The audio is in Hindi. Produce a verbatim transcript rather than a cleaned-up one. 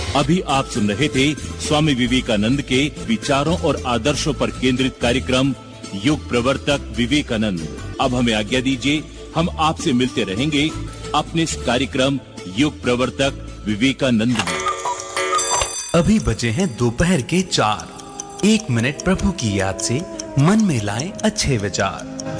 अभी आप सुन रहे थे स्वामी विवेकानंद के विचारों और आदर्शों पर केंद्रित कार्यक्रम युग प्रवर्तक विवेकानंद। अब हमें आज्ञा दीजिए, हम आपसे मिलते रहेंगे अपने इस कार्यक्रम युग प्रवर्तक विवेकानंद में। अभी बजे हैं दोपहर के चार। एक मिनट प्रभु की याद से मन में लाएं अच्छे विचार।